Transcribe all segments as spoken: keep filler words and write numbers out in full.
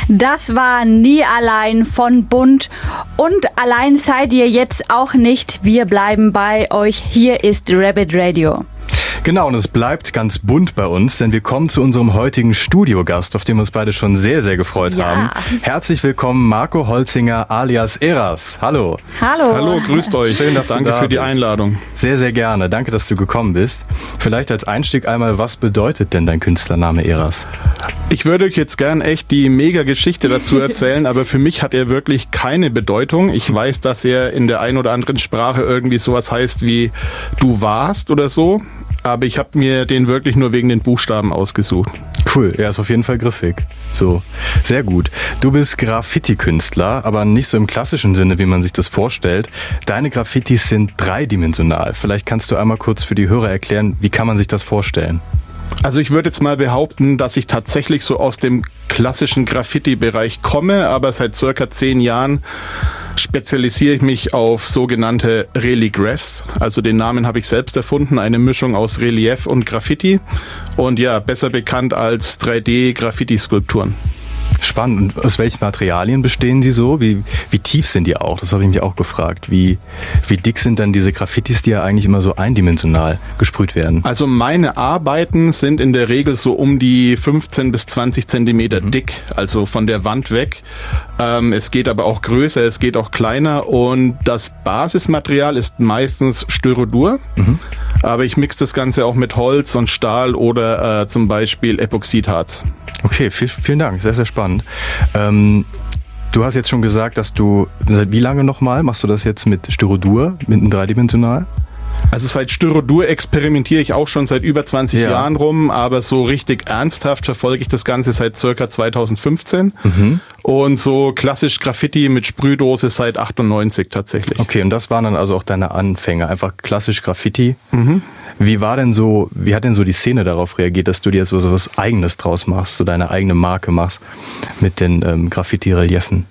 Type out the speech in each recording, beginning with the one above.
Das war Nie allein von Bunt. Und allein seid ihr jetzt auch nicht. Wir bleiben bei euch. Hier ist Rabbit Radio. Genau, und es bleibt ganz bunt bei uns, denn wir kommen zu unserem heutigen Studiogast, auf den wir uns beide schon sehr, sehr gefreut ja. haben. Herzlich willkommen, Marco Holzinger alias Eras. Hallo. Hallo. Hallo, grüßt euch. Schön, dass Danke du da für die bist. Einladung. Sehr, sehr gerne. Danke, dass du gekommen bist. Vielleicht als Einstieg einmal, was bedeutet denn dein Künstlername Eras? Ich würde euch jetzt gern echt die Mega-Geschichte dazu erzählen, aber für mich hat er wirklich keine Bedeutung. Ich weiß, dass er in der einen oder anderen Sprache irgendwie sowas heißt wie du warst oder so. Aber ich habe mir den wirklich nur wegen den Buchstaben ausgesucht. Cool, er ist auf jeden Fall griffig. So, sehr gut. Du bist Graffiti-Künstler, aber nicht so im klassischen Sinne, wie man sich das vorstellt. Deine Graffitis sind dreidimensional. Vielleicht kannst du einmal kurz für die Hörer erklären, wie kann man sich das vorstellen? Also ich würde jetzt mal behaupten, dass ich tatsächlich so aus dem klassischen Graffiti-Bereich komme, aber seit circa zehn Jahren spezialisiere ich mich auf sogenannte Religraphs. Also den Namen habe ich selbst erfunden, eine Mischung aus Relief und Graffiti und ja, besser bekannt als drei D-Graffiti-Skulpturen. Spannend. Und aus welchen Materialien bestehen die so? Wie, wie tief sind die auch? Das habe ich mich auch gefragt. Wie, wie dick sind dann diese Graffitis, die ja eigentlich immer so eindimensional gesprüht werden? Also meine Arbeiten sind in der Regel so um die fünfzehn bis zwanzig Zentimeter mhm. dick, also von der Wand weg. Ähm, es geht aber auch größer, es geht auch kleiner und das Basismaterial ist meistens Styrodur. Mhm. Aber ich mixe das Ganze auch mit Holz und Stahl oder äh, zum Beispiel Epoxidharz. Okay, viel, vielen Dank, sehr, sehr spannend. Ähm, du hast jetzt schon gesagt, dass du, seit wie lange nochmal machst du das jetzt mit Styrodur, mit einem dreidimensional? Also seit Styrodur experimentiere ich auch schon seit über zwanzig ja. Jahren rum, aber so richtig ernsthaft verfolge ich das Ganze seit circa zweitausendfünfzehn mhm. und so klassisch Graffiti mit Sprühdose seit achtundneunzig tatsächlich. Okay, und das waren dann also auch deine Anfänge, einfach klassisch Graffiti. Mhm. Wie war denn so, wie hat denn so die Szene darauf reagiert, dass du dir jetzt so was Eigenes draus machst, so deine eigene Marke machst mit den ähm, Graffiti-Reliefen?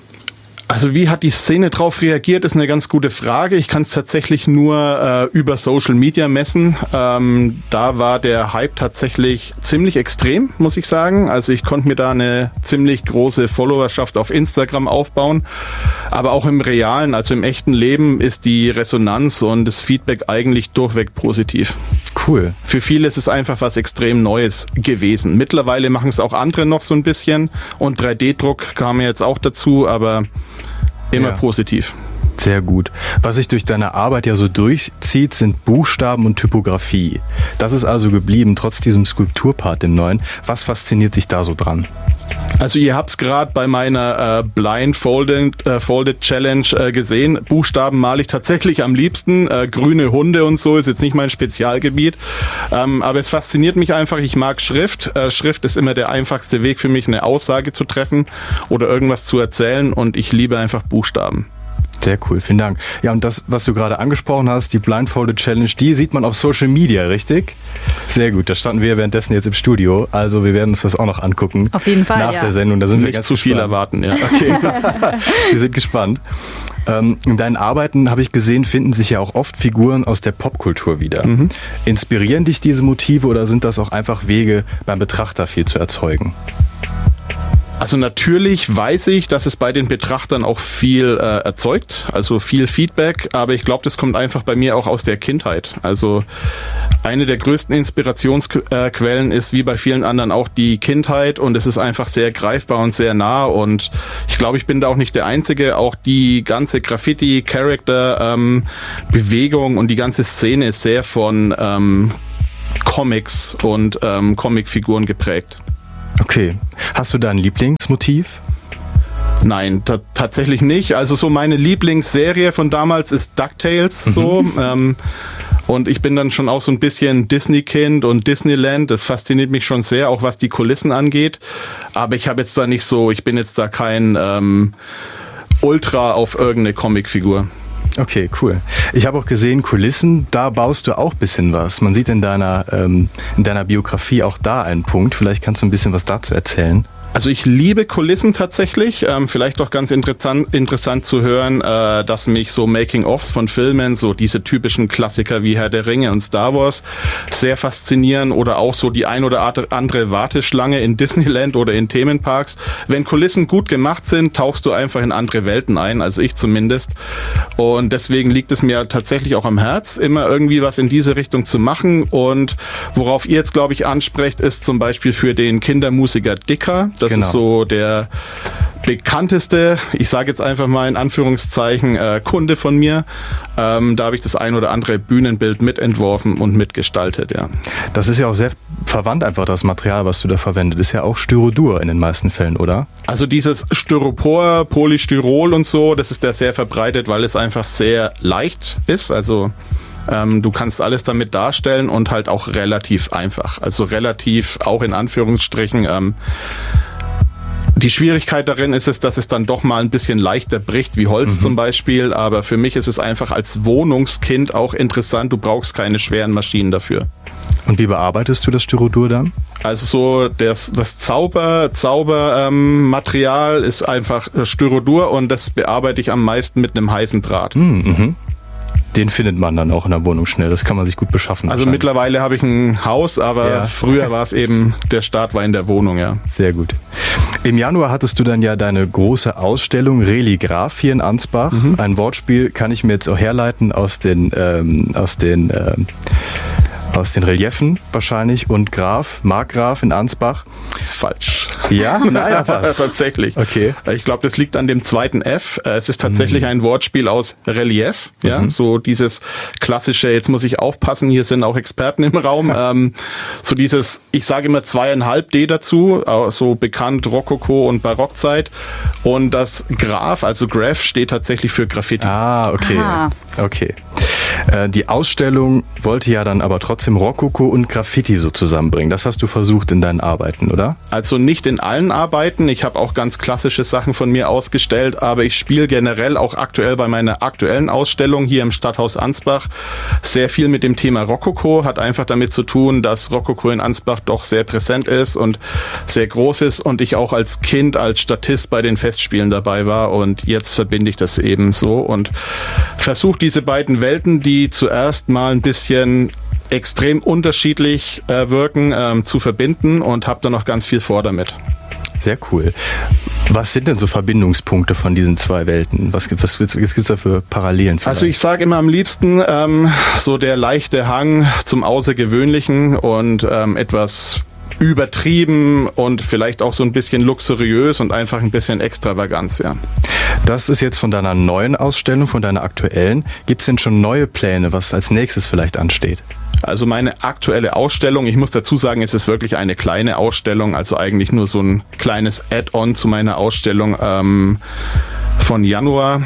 Also wie hat die Szene darauf reagiert, ist eine ganz gute Frage. Ich kann es tatsächlich nur äh, über Social Media messen. Ähm, da war der Hype tatsächlich ziemlich extrem, muss ich sagen. Also ich konnte mir da eine ziemlich große Followerschaft auf Instagram aufbauen. Aber auch im realen, also im echten Leben ist die Resonanz und das Feedback eigentlich durchweg positiv. Cool. Für viele ist es einfach was extrem Neues gewesen. Mittlerweile machen es auch andere noch so ein bisschen und drei D Druck kam ja jetzt auch dazu, aber immer ja. positiv. Sehr gut. Was sich durch deine Arbeit ja so durchzieht, sind Buchstaben und Typografie. Das ist also geblieben, trotz diesem Skulpturpart im Neuen. Was fasziniert dich da so dran? Also ihr habt es gerade bei meiner äh, Blindfolded äh, Folded Challenge äh, gesehen. Buchstaben male ich tatsächlich am liebsten. Äh, grüne Hunde und so ist jetzt nicht mein Spezialgebiet. Ähm, aber es fasziniert mich einfach. Ich mag Schrift. Äh, Schrift ist immer der einfachste Weg für mich, eine Aussage zu treffen oder irgendwas zu erzählen. Und ich liebe einfach Buchstaben. Sehr cool, vielen Dank. Ja, und das, was du gerade angesprochen hast, die Blindfolded Challenge, die sieht man auf Social Media, richtig? Sehr gut, da standen wir währenddessen jetzt im Studio, also wir werden uns das auch noch angucken. Auf jeden Fall, nach ja. der Sendung, da sind Nicht wir ganz zu gespannt. viel erwarten, ja. Okay, wir sind gespannt. Ähm, in deinen Arbeiten, habe ich gesehen, finden sich ja auch oft Figuren aus der Popkultur wieder. Mhm. Inspirieren dich diese Motive oder sind das auch einfach Wege, beim Betrachter viel zu erzeugen? Also natürlich weiß ich, dass es bei den Betrachtern auch viel äh, erzeugt, also viel Feedback, aber ich glaube, das kommt einfach bei mir auch aus der Kindheit. Also eine der größten Inspirationsquellen ist wie bei vielen anderen auch die Kindheit und es ist einfach sehr greifbar und sehr nah und ich glaube, ich bin da auch nicht der Einzige, auch die ganze Graffiti, Character, ähm, Bewegung und die ganze Szene ist sehr von ähm, Comics und ähm, Comicfiguren geprägt. Okay. Hast du da ein Lieblingsmotiv? Nein, t- tatsächlich nicht. Also so meine Lieblingsserie von damals ist DuckTales. Mhm. So. Ähm, und ich bin dann schon auch so ein bisschen Disney-Kind und Disneyland. Das fasziniert mich schon sehr, auch was die Kulissen angeht. Aber ich habe jetzt da nicht so, ich bin jetzt da kein ähm, Ultra auf irgendeine Comicfigur. Okay, cool. Ich habe auch gesehen, Kulissen, da baust du auch ein bisschen was. Man sieht in deiner, ähm, in deiner Biografie auch da einen Punkt. Vielleicht kannst du ein bisschen was dazu erzählen. Also ich liebe Kulissen tatsächlich. Ähm, vielleicht auch ganz interessant, interessant zu hören, äh, dass mich so Making-ofs von Filmen, so diese typischen Klassiker wie Herr der Ringe und Star Wars sehr faszinieren oder auch so die ein oder andere Warteschlange in Disneyland oder in Themenparks. Wenn Kulissen gut gemacht sind, tauchst du einfach in andere Welten ein, also ich zumindest. Und deswegen liegt es mir tatsächlich auch am Herz, immer irgendwie was in diese Richtung zu machen. Und worauf ihr jetzt, glaube ich, ansprecht, ist zum Beispiel für den Kindermusiker Dicker. Das genau. ist so der bekannteste, ich sage jetzt einfach mal in Anführungszeichen, äh, Kunde von mir. Ähm, da habe ich das ein oder andere Bühnenbild mitentworfen und mitgestaltet, ja. Das ist ja auch sehr verwandt einfach, das Material, was du da verwendet. Ist ja auch Styrodur in den meisten Fällen, oder? Also dieses Styropor, Polystyrol und so, das ist ja sehr verbreitet, weil es einfach sehr leicht ist. Also ähm, du kannst alles damit darstellen und halt auch relativ einfach. Also relativ auch in Anführungsstrichen ähm, die Schwierigkeit darin ist es, dass es dann doch mal ein bisschen leichter bricht, wie Holz mhm. zum Beispiel. Aber für mich ist es einfach als Wohnungskind auch interessant. Du brauchst keine schweren Maschinen dafür. Und wie bearbeitest du das Styrodur dann? Also so das, das Zauber, Zaubermaterial ähm, ist einfach Styrodur und das bearbeite ich am meisten mit einem heißen Draht. Mhm. Den findet man dann auch in der Wohnung schnell. Das kann man sich gut beschaffen. Also mittlerweile habe ich ein Haus, aber ja. früher war es eben, der Start war in der Wohnung, ja. Sehr gut. Im Januar hattest du dann ja deine große Ausstellung Religraph hier in Ansbach. Mhm. Ein Wortspiel kann ich mir jetzt auch herleiten aus den, ähm, aus den, ähm, aus den Reliefen wahrscheinlich und Graf, Markgraf in Ansbach. Falsch. Ja? Naja, was? Tatsächlich. Okay. Ich glaube, das liegt an dem zweiten F. Es ist tatsächlich mhm. ein Wortspiel aus Relief. Ja, mhm. so dieses klassische, jetzt muss ich aufpassen, hier sind auch Experten im Raum. ähm, so dieses, ich sage immer zweieinhalb D dazu, so bekannt Rokoko und Barockzeit. Und das Graph, also Graph, steht tatsächlich für Graffiti. Ah, okay. Aha. Okay. Äh, die Ausstellung wollte ja dann aber trotzdem Rokoko und Graffiti so zusammenbringen. Das hast du versucht in deinen Arbeiten, oder? Also nicht in allen Arbeiten. Ich habe auch ganz klassische Sachen von mir ausgestellt, aber ich spiele generell auch aktuell bei meiner aktuellen Ausstellung hier im Stadthaus Ansbach sehr viel mit dem Thema Rokoko. Hat einfach damit zu tun, dass Rokoko in Ansbach doch sehr präsent ist und sehr groß ist und ich auch als Kind, als Statist bei den Festspielen dabei war und jetzt verbinde ich das eben so und versuche diese beiden Welten, die zuerst mal ein bisschen extrem unterschiedlich äh, wirken, ähm, zu verbinden und habe da noch ganz viel vor damit. Sehr cool. Was sind denn so Verbindungspunkte von diesen zwei Welten? Was gibt es was, was da für Parallelen? Vielleicht? Also ich sage immer am liebsten ähm, so der leichte Hang zum Außergewöhnlichen und ähm, etwas übertrieben und vielleicht auch so ein bisschen luxuriös und einfach ein bisschen Extravaganz, ja. Das ist jetzt von deiner neuen Ausstellung, von deiner aktuellen. Gibt es denn schon neue Pläne, was als nächstes vielleicht ansteht? Also meine aktuelle Ausstellung, ich muss dazu sagen, es ist wirklich eine kleine Ausstellung, also eigentlich nur so ein kleines Add-on zu meiner Ausstellung ähm, von Januar.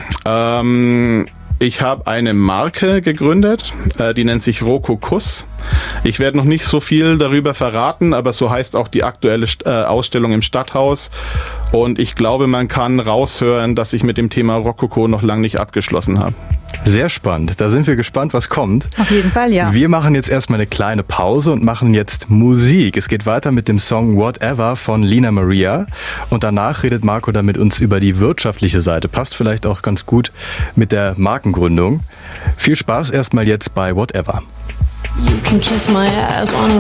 Ähm, ich habe eine Marke gegründet, äh, die nennt sich Rokokuss. Ich werde noch nicht so viel darüber verraten, aber so heißt auch die aktuelle äh, Ausstellung im Stadthaus. Und ich glaube, man kann raushören, dass ich mit dem Thema Rokoko noch lange nicht abgeschlossen habe. Sehr spannend. Da sind wir gespannt, was kommt. Auf jeden Fall, ja. Wir machen jetzt erstmal eine kleine Pause und machen jetzt Musik. Es geht weiter mit dem Song Whatever von Lina Maria. Und danach redet Marco dann mit uns über die wirtschaftliche Seite. Passt vielleicht auch ganz gut mit der Markengründung. Viel Spaß erstmal jetzt bei Whatever. You can kiss my ass on